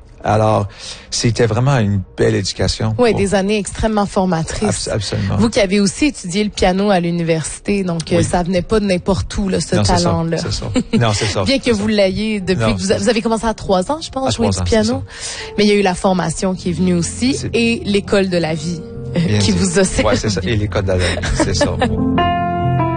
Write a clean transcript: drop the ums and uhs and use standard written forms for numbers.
Alors, c'était vraiment une belle éducation. Oui, des années extrêmement formatrices. Absolument. Vous qui avez aussi étudié le piano à l'université, donc ça venait pas de n'importe où, là, ce talent-là. C'est ça. Non, c'est ça. Bien que vous l'ayez depuis que vous avez commencé à 3 ans, je pense, jouer du piano. Mais il y a eu la formation qui est venue aussi et l'école de la vie qui vous a servi. Oui, c'est ça. Et l'école de la vie, c'est ça.